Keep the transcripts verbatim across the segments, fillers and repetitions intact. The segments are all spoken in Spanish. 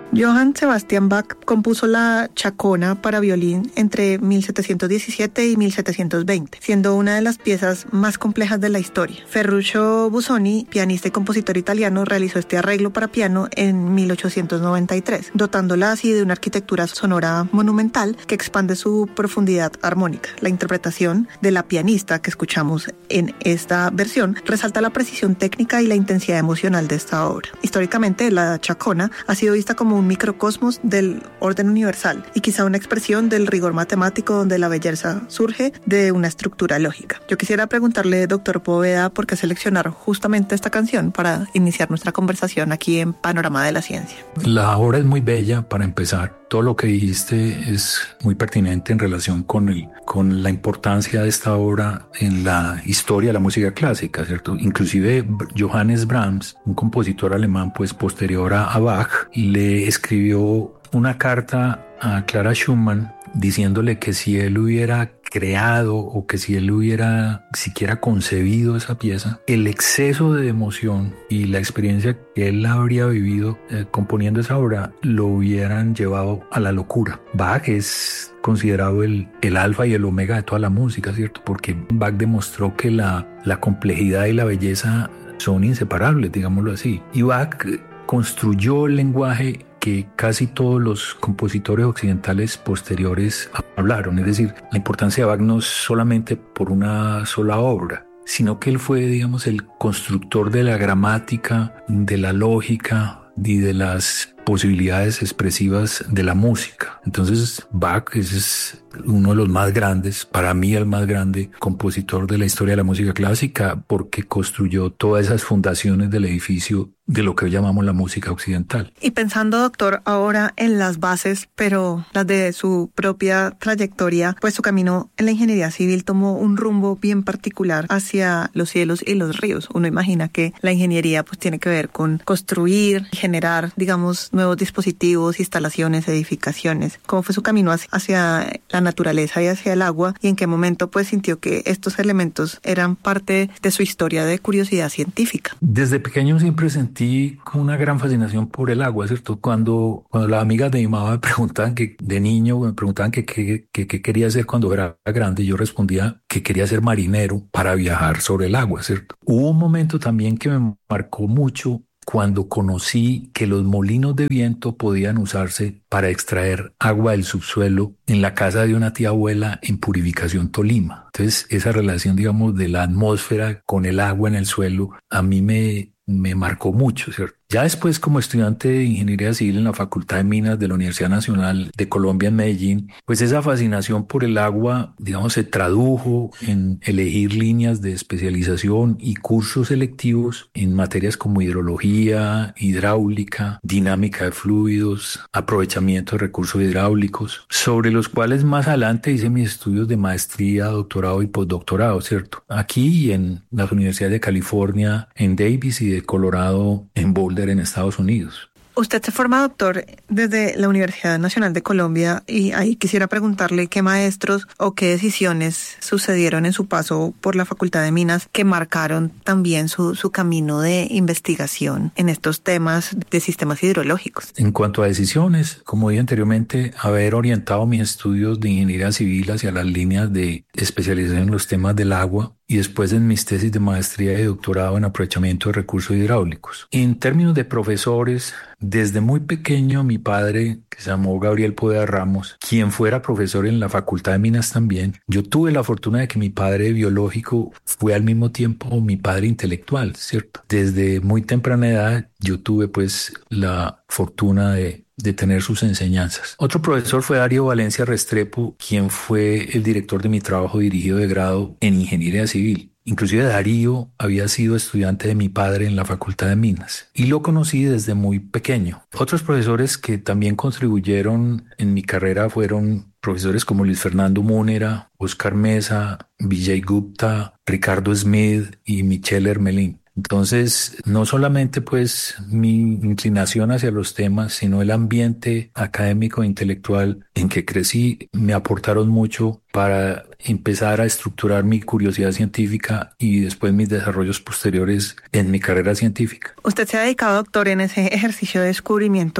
Johann Sebastian Bach compuso la Chacona para violín entre mil setecientos diecisiete y mil setecientos veinte, siendo una de las piezas más complejas de la historia. Ferruccio Busoni, pianista y compositor italiano, realizó este arreglo para piano en mil ochocientos noventa y tres, dotándola así de una arquitectura sonora monumental que expande su profundidad armónica. La interpretación de la pianista que escuchamos en esta versión resalta la precisión técnica y la intensidad emocional de esta obra. Históricamente, la Chacona ha sido vista como un microcosmos del orden universal y quizá una expresión del rigor matemático donde la belleza surge de una estructura lógica. Yo quisiera preguntarle, doctor Poveda, por qué seleccionar justamente esta canción para iniciar nuestra conversación aquí en Panorama de la Ciencia. La obra es muy bella para empezar. Todo lo que dijiste es muy pertinente en relación con, el, con la importancia de esta obra en la historia de la música clásica, ¿cierto? Inclusive Johannes Brahms, un compositor alemán pues posterior a Bach, le escribió una carta a Clara Schumann diciéndole que si él hubiera creado o que si él hubiera siquiera concebido esa pieza, el exceso de emoción y la experiencia que él habría vivido eh, componiendo esa obra lo hubieran llevado a la locura. Bach es considerado el, el alfa y el omega de toda la música, ¿cierto? Porque Bach demostró que la, la complejidad y la belleza son inseparables, digámoslo así. Y Bach construyó el lenguaje que casi todos los compositores occidentales posteriores hablaron. Es decir, la importancia de Bach no es solamente por una sola obra, sino que él fue, digamos, el constructor de la gramática, de la lógica y de las posibilidades expresivas de la música. Entonces, Bach es uno de los más grandes, para mí el más grande compositor de la historia de la música clásica, porque construyó todas esas fundaciones del edificio de lo que hoy llamamos la música occidental. Y pensando, doctor, ahora en las bases, pero las de su propia trayectoria, pues su camino en la ingeniería civil tomó un rumbo bien particular hacia los cielos y los ríos. Uno imagina que la ingeniería pues tiene que ver con construir, generar, digamos, nuevos dispositivos, instalaciones, edificaciones. ¿Cómo fue su camino hacia la naturaleza y hacia el agua? ¿Y en qué momento pues sintió que estos elementos eran parte de su historia de curiosidad científica? Desde pequeño siempre sentí una gran fascinación por el agua, ¿cierto? Cuando, cuando las amigas de mi mamá me preguntaban que de niño, me preguntaban que qué quería hacer cuando era grande, yo respondía que quería ser marinero para viajar sobre el agua, ¿cierto? Hubo un momento también que me marcó mucho cuando conocí que los molinos de viento podían usarse para extraer agua del subsuelo en la casa de una tía abuela en Purificación, Tolima. Entonces, esa relación, digamos, de la atmósfera con el agua en el suelo, a mí me, me marcó mucho, ¿cierto? Ya después, como estudiante de Ingeniería Civil en la Facultad de Minas de la Universidad Nacional de Colombia en Medellín, pues esa fascinación por el agua, digamos, se tradujo en elegir líneas de especialización y cursos selectivos en materias como hidrología, hidráulica, dinámica de fluidos, aprovechamiento de recursos hidráulicos, sobre los cuales más adelante hice mis estudios de maestría, doctorado y postdoctorado, ¿cierto? Aquí y en las universidades de California, en Davis, y de Colorado, en Boulder, en Estados Unidos. Usted se forma doctor desde la Universidad Nacional de Colombia y ahí quisiera preguntarle qué maestros o qué decisiones sucedieron en su paso por la Facultad de Minas que marcaron también su, su camino de investigación en estos temas de sistemas hidrológicos. En cuanto a decisiones, como dije anteriormente, haber orientado mis estudios de ingeniería civil hacia las líneas de especialización en los temas del agua y después en mis tesis de maestría y doctorado en aprovechamiento de recursos hidráulicos. En términos de profesores, desde muy pequeño mi padre, que se llamó Gabriel Poveda Ramos, quien fuera profesor en la Facultad de Minas también, yo tuve la fortuna de que mi padre biológico fue al mismo tiempo mi padre intelectual, ¿cierto? Desde muy temprana edad yo tuve pues la fortuna de de tener sus enseñanzas. Otro profesor fue Darío Valencia Restrepo, quien fue el director de mi trabajo dirigido de grado en Ingeniería Civil. Inclusive Darío había sido estudiante de mi padre en la Facultad de Minas y lo conocí desde muy pequeño. Otros profesores que también contribuyeron en mi carrera fueron profesores como Luis Fernando Múnera, Oscar Mesa, Vijay Gupta, Ricardo Smith y Michelle Hermelín. Entonces, no solamente pues mi inclinación hacia los temas, sino el ambiente académico e intelectual en que crecí me aportaron mucho para empezar a estructurar mi curiosidad científica y después mis desarrollos posteriores en mi carrera científica. Usted se ha dedicado, doctor, en ese ejercicio de descubrimiento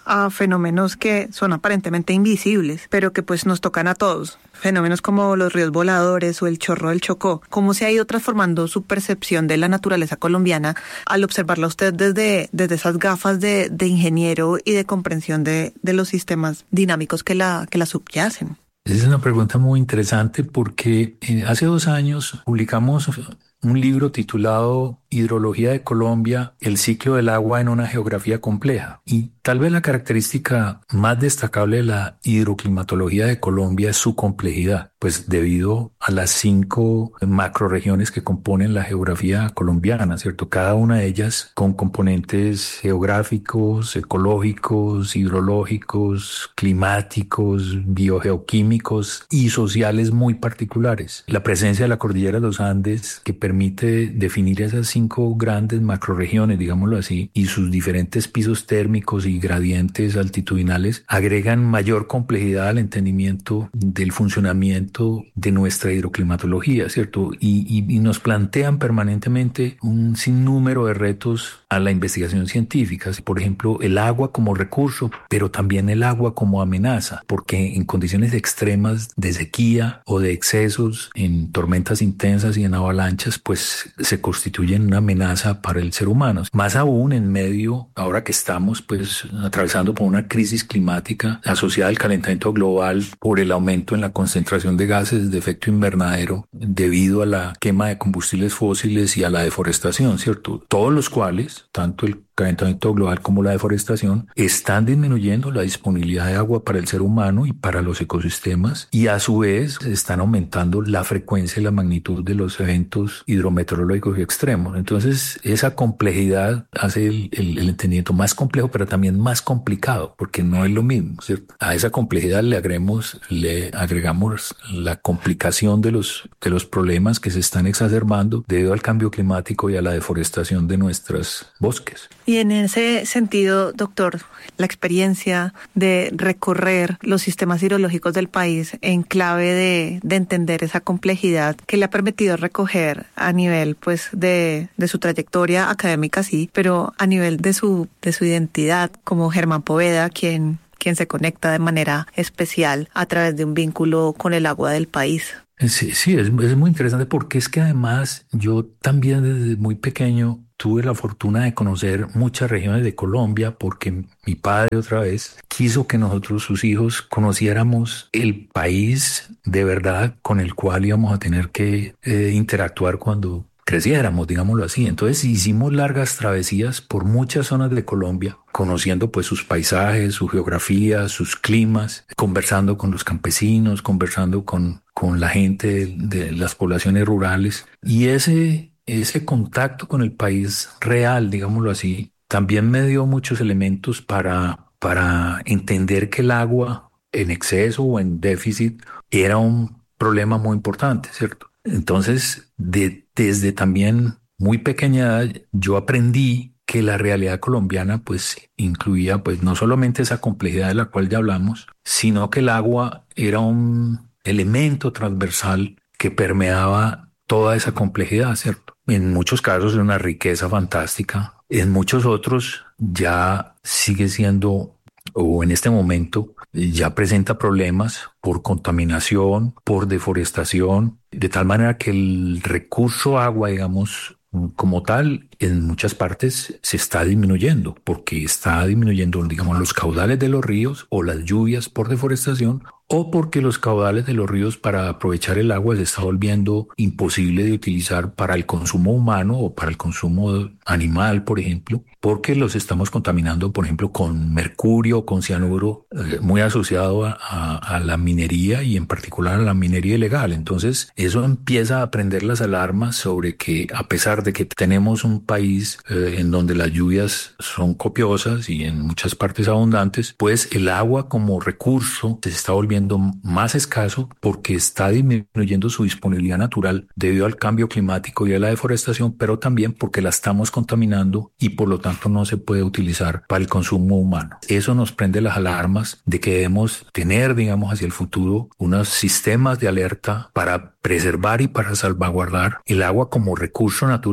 a fenómenos que son aparentemente invisibles, pero que pues nos tocan a todos. Fenómenos como los ríos voladores o el chorro del Chocó. ¿Cómo se ha ido transformando su percepción de la naturaleza colombiana al observarla usted desde, desde esas gafas de, de ingeniero y de comprensión de, de los sistemas dinámicos que la, que la subyacen? Esa es una pregunta muy interesante porque eh, hace dos años publicamos un libro titulado Hidrología de Colombia, el ciclo del agua en una geografía compleja. Y tal vez la característica más destacable de la hidroclimatología de Colombia es su complejidad, pues debido a las cinco macroregiones que componen la geografía colombiana, ¿cierto? Cada una de ellas con componentes geográficos, ecológicos, hidrológicos, climáticos, biogeoquímicos y sociales muy particulares. La presencia de la cordillera de los Andes, que permite definir esas cinco grandes macroregiones, digámoslo así, y sus diferentes pisos térmicos y gradientes altitudinales agregan mayor complejidad al entendimiento del funcionamiento de nuestra hidroclimatología, ¿cierto? Y, y, y nos plantean permanentemente un sinnúmero de retos a la investigación científica. Por ejemplo, el agua como recurso, pero también el agua como amenaza, porque en condiciones extremas de sequía o de excesos, en tormentas intensas y en avalanchas, pues se constituyen una amenaza para el ser humano. Más aún en medio, ahora que estamos pues atravesando por una crisis climática asociada al calentamiento global por el aumento en la concentración de gases de efecto invernadero debido a la quema de combustibles fósiles y a la deforestación, ¿cierto? Todos los cuales, tanto el calentamiento global como la deforestación, están disminuyendo la disponibilidad de agua para el ser humano y para los ecosistemas, y a su vez están aumentando la frecuencia y la magnitud de los eventos hidrometeorológicos extremos. Entonces, esa complejidad hace el, el, el entendimiento más complejo, pero también más complicado, porque no es lo mismo, ¿cierto? A esa complejidad le agregamos, le agregamos la complicación de los, de los problemas que se están exacerbando debido al cambio climático y a la deforestación de nuestros bosques. Y en ese sentido, doctor, la experiencia de recorrer los sistemas hidrológicos del país en clave de, de entender esa complejidad que le ha permitido recoger a nivel pues de, de su trayectoria académica, sí, pero a nivel de su, de su identidad como Germán Poveda, quien, quien se conecta de manera especial a través de un vínculo con el agua del país. Sí, sí, es, es muy interesante porque es que además yo también desde muy pequeño tuve la fortuna de conocer muchas regiones de Colombia porque mi padre otra vez quiso que nosotros, sus hijos, conociéramos el país de verdad con el cual íbamos a tener que eh, interactuar cuando creciéramos, digámoslo así. Entonces hicimos largas travesías por muchas zonas de Colombia, conociendo pues sus paisajes, su geografía, sus climas, conversando con los campesinos, conversando con, con la gente de, de las poblaciones rurales. Y ese Ese contacto con el país real, digámoslo así, también me dio muchos elementos para, para entender que el agua en exceso o en déficit era un problema muy importante, ¿cierto? Entonces, de, desde también muy pequeña edad, yo aprendí que la realidad colombiana pues incluía pues no solamente esa complejidad de la cual ya hablamos, sino que el agua era un elemento transversal que permeaba toda esa complejidad, ¿cierto? En muchos casos es una riqueza fantástica, en muchos otros ya sigue siendo, o en este momento ya presenta problemas por contaminación, por deforestación, de tal manera que el recurso agua, digamos, como tal, en muchas partes se está disminuyendo, porque está disminuyendo, digamos, los caudales de los ríos o las lluvias por deforestación, o porque los caudales de los ríos para aprovechar el agua se está volviendo imposible de utilizar para el consumo humano o para el consumo animal, por ejemplo, porque los estamos contaminando, por ejemplo, con mercurio o con cianuro, eh, muy asociado a, a, a la minería y en particular a la minería ilegal. Entonces, eso empieza a prender las alarmas sobre que, a pesar de que tenemos un país eh, en donde las lluvias son copiosas y en muchas partes abundantes, pues el agua como recurso se está volviendo más escaso porque está disminuyendo su disponibilidad natural debido al cambio climático y a la deforestación, pero también porque la estamos contaminando y por lo tanto no se puede utilizar para el consumo humano. Eso nos prende las alarmas de que debemos tener, digamos, hacia el futuro unos sistemas de alerta para preservar y para salvaguardar el agua como recurso natural.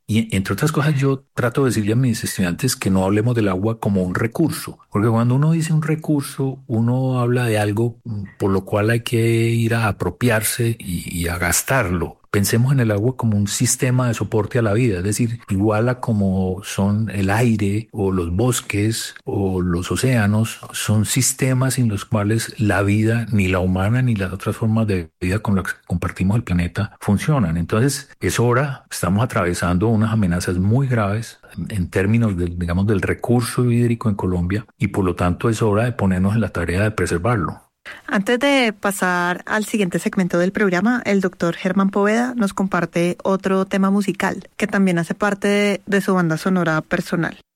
Y entre otras cosas, yo trato de decirle a mis estudiantes que no hablemos del agua como un recurso, porque cuando uno dice un recurso, uno habla de algo por lo cual hay que ir a apropiarse y, y a gastarlo. Pensemos en el agua como un sistema de soporte a la vida, es decir, igual a como son el aire o los bosques o los océanos, son sistemas en los cuales la vida, ni la humana ni las otras formas de vida con las que compartimos el planeta, funcionan. Entonces, es hora, estamos atravesando unas amenazas muy graves en términos del, digamos, del recurso hídrico en Colombia y por lo tanto es hora de ponernos en la tarea de preservarlo. Antes de pasar al siguiente segmento del programa, el doctor Germán Poveda nos comparte otro tema musical que también hace parte de, de su banda sonora personal.